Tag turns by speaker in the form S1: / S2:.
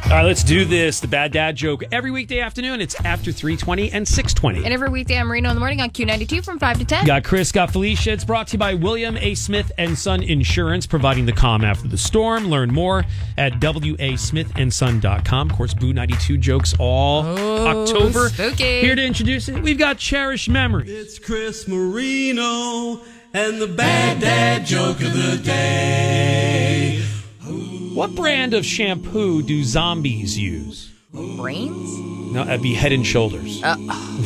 S1: All right, let's do this. The Bad Dad Joke. Every weekday afternoon, it's after 3:20 and 6:20.
S2: And every weekday, I'm Marino in the morning on Q92 from 5 to 10.
S1: Got Chris, got Felicia. It's brought to you by William A. Smith & Son Insurance, providing the calm after the storm. Learn more at wasmithandson.com. Of course, Boo 92 jokes all October.
S2: Spooky.
S1: Here to introduce it, we've got Cherished Memories.
S3: It's Chris Marino and the Bad Dad Joke of the Day.
S1: What brand of shampoo do zombies use?
S2: Brains?
S1: No, that'd be Head and Shoulders.